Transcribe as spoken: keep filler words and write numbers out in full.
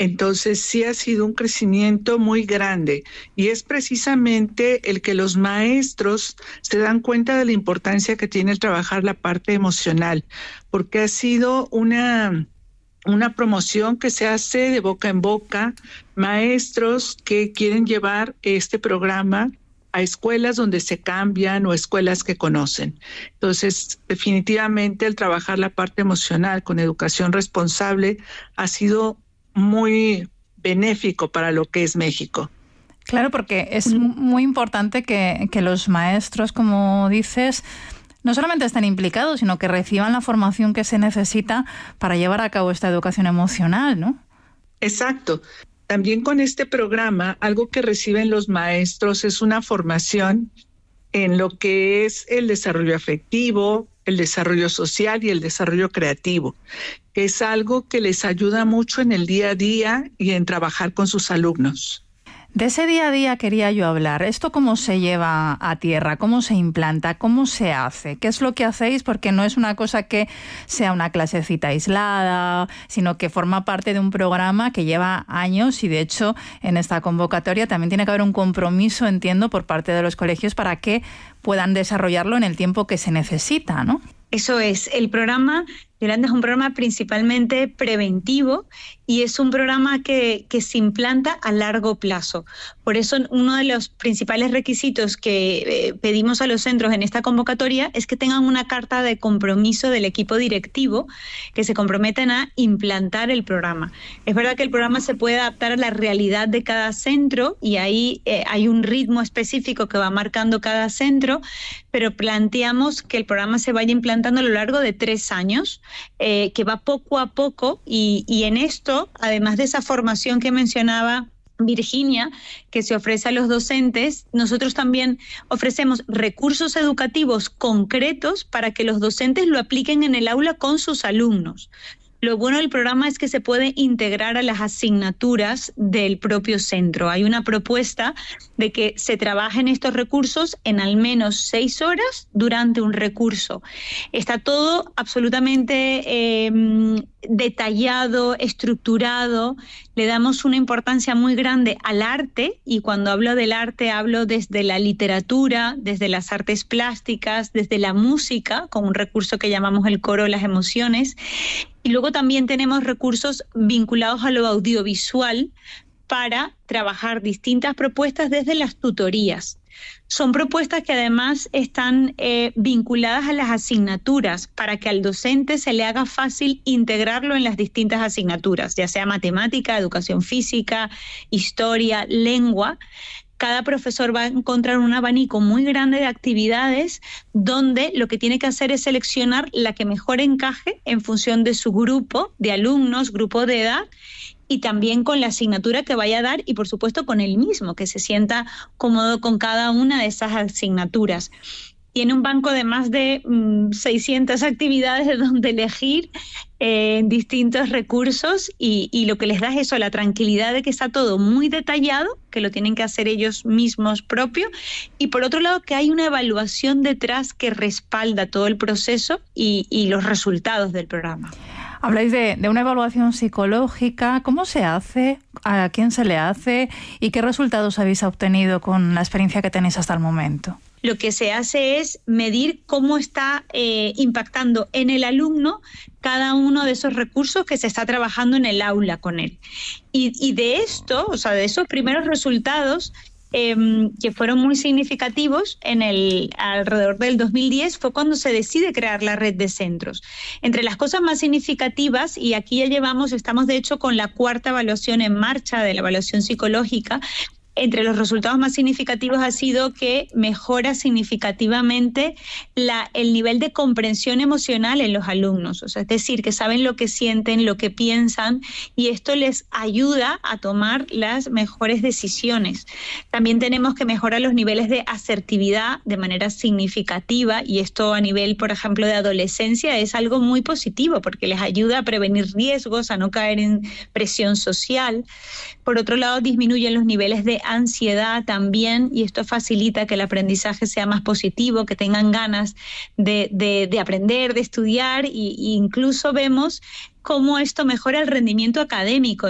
Entonces sí ha sido un crecimiento muy grande y es precisamente el que los maestros se dan cuenta de la importancia que tiene el trabajar la parte emocional, porque ha sido una, una promoción que se hace de boca en boca, maestros que quieren llevar este programa a escuelas donde se cambian o escuelas que conocen. Entonces, definitivamente el trabajar la parte emocional con educación responsable ha sido muy benéfico para lo que es México. Claro, porque es muy importante que, que los maestros, como dices, no solamente estén implicados, sino que reciban la formación que se necesita para llevar a cabo esta educación emocional, ¿no? Exacto. También con este programa, algo que reciben los maestros es una formación en lo que es el desarrollo afectivo, el desarrollo social y el desarrollo creativo, que es algo que les ayuda mucho en el día a día y en trabajar con sus alumnos. De ese día a día quería yo hablar. ¿Esto cómo se lleva a tierra? ¿Cómo se implanta? ¿Cómo se hace? ¿Qué es lo que hacéis? Porque no es una cosa que sea una clasecita aislada, sino que forma parte de un programa que lleva años y, de hecho, en esta convocatoria también tiene que haber un compromiso, entiendo, por parte de los colegios para que puedan desarrollarlo en el tiempo que se necesita, ¿no? Eso es. El programa, Yolanda, es un programa principalmente preventivo y es un programa que, que se implanta a largo plazo. Por eso uno de los principales requisitos que eh, pedimos a los centros en esta convocatoria es que tengan una carta de compromiso del equipo directivo que se comprometen a implantar el programa. Es verdad que el programa se puede adaptar a la realidad de cada centro y ahí eh, hay un ritmo específico que va marcando cada centro, pero planteamos que el programa se vaya implantando a lo largo de tres años, eh, que va poco a poco y, y en esto, además de esa formación que mencionaba Virginia, que se ofrece a los docentes, nosotros también ofrecemos recursos educativos concretos para que los docentes lo apliquen en el aula con sus alumnos. Lo bueno del programa es que se puede integrar a las asignaturas del propio centro. Hay una propuesta de que se trabajen estos recursos en al menos seis horas durante un recurso. Está todo absolutamente eh, detallado, estructurado. Le damos una importancia muy grande al arte y cuando hablo del arte hablo desde la literatura, desde las artes plásticas, desde la música, con un recurso que llamamos el coro de las emociones. Y luego también tenemos recursos vinculados a lo audiovisual para trabajar distintas propuestas desde las tutorías. Son propuestas que además están eh, vinculadas a las asignaturas para que al docente se le haga fácil integrarlo en las distintas asignaturas, ya sea matemática, educación física, historia, lengua. Cada profesor va a encontrar un abanico muy grande de actividades donde lo que tiene que hacer es seleccionar la que mejor encaje en función de su grupo de alumnos, grupo de edad y también con la asignatura que vaya a dar y por supuesto con él mismo, que se sienta cómodo con cada una de esas asignaturas. Tiene un banco de más de mmm, seiscientas actividades de donde elegir eh, distintos recursos y, y lo que les da es eso, la tranquilidad de que está todo muy detallado, que lo tienen que hacer ellos mismos propio y por otro lado que hay una evaluación detrás que respalda todo el proceso y, y los resultados del programa. Habláis de, de una evaluación psicológica. ¿Cómo se hace? ¿A quién se le hace? ¿Y qué resultados habéis obtenido con la experiencia que tenéis hasta el momento? Lo que se hace es medir cómo está eh, impactando en el alumno cada uno de esos recursos que se está trabajando en el aula con él. Y, y de esto, o sea, de esos primeros resultados, eh, que fueron muy significativos en el alrededor del dos mil diez, fue cuando se decide crear la red de centros. Entre las cosas más significativas, y aquí ya llevamos, estamos de hecho con la cuarta evaluación en marcha de la evaluación psicológica, entre los resultados más significativos ha sido que mejora significativamente la, el nivel de comprensión emocional en los alumnos. O sea, es decir, que saben lo que sienten, lo que piensan y esto les ayuda a tomar las mejores decisiones. También tenemos que mejorar los niveles de asertividad de manera significativa y esto a nivel, por ejemplo, de adolescencia es algo muy positivo porque les ayuda a prevenir riesgos, a no caer en presión social. Por otro lado, disminuyen los niveles de ansiedad también y esto facilita que el aprendizaje sea más positivo, que tengan ganas de, de, de aprender, de estudiar y, y incluso vemos cómo esto mejora el rendimiento académico